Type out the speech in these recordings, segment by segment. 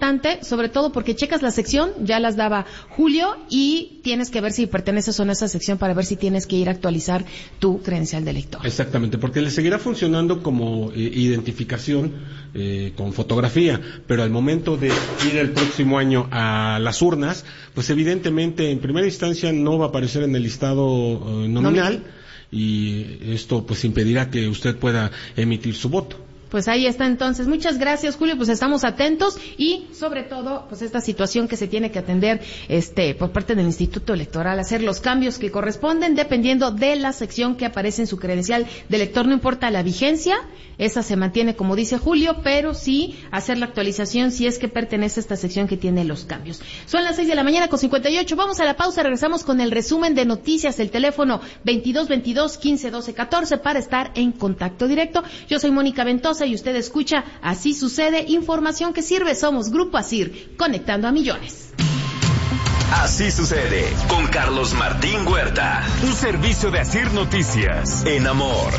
importante, sobre todo porque checas la sección, ya las daba Julio, y tienes que ver si perteneces o no a esa sección para ver si tienes que ir a actualizar tu credencial de lector. Exactamente, porque le seguirá funcionando como identificación con fotografía, pero al momento de ir el próximo año a las urnas, pues evidentemente en primera instancia no va a aparecer en el listado nominal, y esto pues impedirá que usted pueda emitir su voto. Pues ahí está entonces. Muchas gracias, Julio, pues estamos atentos y sobre todo pues esta situación que se tiene que atender por parte del Instituto Electoral, hacer los cambios que corresponden dependiendo de la sección que aparece en su credencial de lector, no importa la vigencia, esa se mantiene como dice Julio, pero sí hacer la actualización si es que pertenece a esta sección que tiene los cambios. Son las 6:58, vamos a la pausa, regresamos con el resumen de noticias, el teléfono 2222-1512-14 para estar en contacto directo. Yo soy Mónica Ventosa y usted escucha Así Sucede, información que sirve. Somos Grupo ASIR, conectando a millones. Así Sucede, con Carlos Martín Huerta. Un servicio de ASIR Noticias. En Amor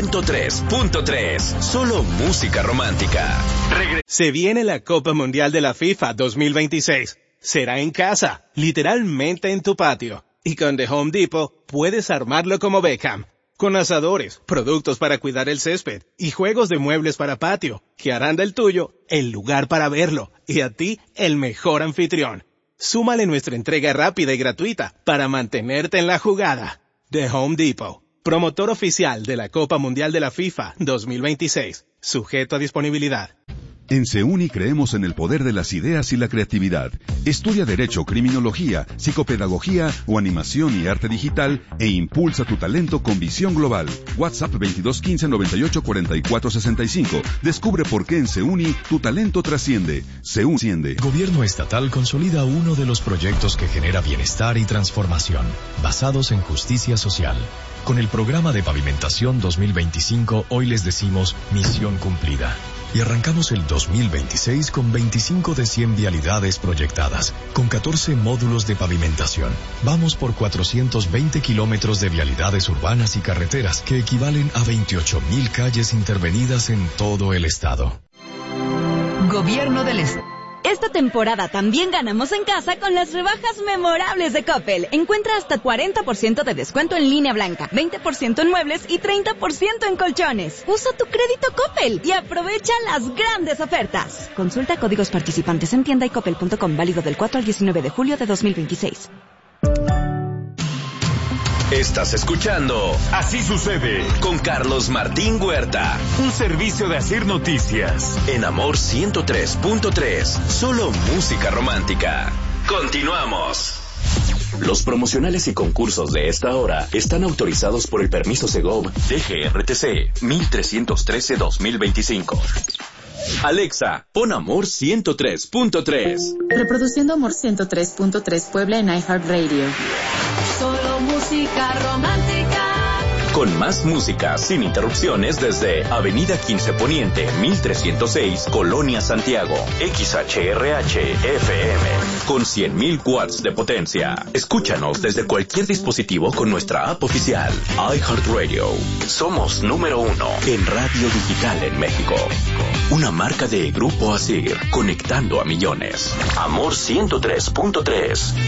103.3, solo música romántica. Se viene la Copa Mundial de la FIFA 2026. Será en casa, literalmente en tu patio. Y con The Home Depot puedes armarlo como Beckham. Con asadores, productos para cuidar el césped y juegos de muebles para patio, que harán del tuyo el lugar para verlo y a ti el mejor anfitrión. Súmale nuestra entrega rápida y gratuita para mantenerte en la jugada. The Home Depot, promotor oficial de la Copa Mundial de la FIFA 2026, sujeto a disponibilidad. En CEUNI creemos en el poder de las ideas y la creatividad. Estudia Derecho, Criminología, Psicopedagogía o Animación y Arte Digital e impulsa tu talento con visión global. WhatsApp 2215-984465. Descubre por qué en CEUNI tu talento trasciende. CEUNI trasciende. Gobierno estatal consolida uno de los proyectos que genera bienestar y transformación, basados en justicia social. Con el programa de pavimentación 2025, hoy les decimos misión cumplida. Y arrancamos el 2026 con 25 de 100 vialidades proyectadas, con 14 módulos de pavimentación. Vamos por 420 kilómetros de vialidades urbanas y carreteras, que equivalen a 28,000 calles intervenidas en todo el estado. Gobierno del Estado. Esta temporada también ganamos en casa con las rebajas memorables de Coppel. Encuentra hasta 40% de descuento en línea blanca, 20% en muebles y 30% en colchones. Usa tu crédito Coppel y aprovecha las grandes ofertas. Consulta códigos participantes en tienda y coppel.com, válido del 4 al 19 de julio de 2026. Estás escuchando Así Sucede, con Carlos Martín Huerta. un servicio de ASIR Noticias. En Amor 103.3, solo música romántica. Continuamos. Los promocionales y concursos de esta hora están autorizados por el permiso Segov DGRTC 1313-2025. Alexa, pon Amor 103.3. Reproduciendo Amor 103.3 Puebla en iHeartRadio. Solo música romántica. Con más música sin interrupciones desde Avenida 15 Poniente, 1306, Colonia Santiago. XHRH FM, con 100,000 watts de potencia. Escúchanos desde cualquier dispositivo con nuestra app oficial, iHeartRadio. Somos número 1 en radio digital en México. Una marca de Grupo ASIR, conectando a millones. Amor 103.3.